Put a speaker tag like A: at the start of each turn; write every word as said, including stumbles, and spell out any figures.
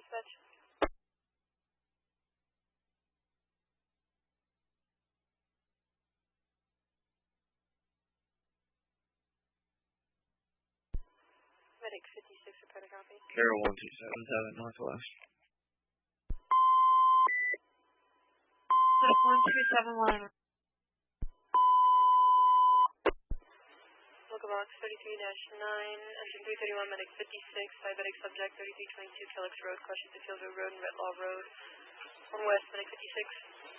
A: dispatch. Medic fifty-six, repair to copy.
B: Carol one two seven seven Northwest.
C: one two seven one.
A: Local box thirty-three dash nine, engine three thirty-one, medic fifty-six, diabetic subject thirty-three twenty-two, Kellex Road, Washington Field Road, and Red Law Road. On west, medic fifty-six.